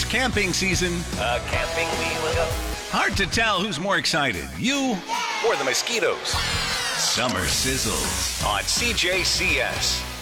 It's camping season. Camping we will go. Hard to tell who's more excited, you Or the mosquitoes. Summer Sizzles On CJCS.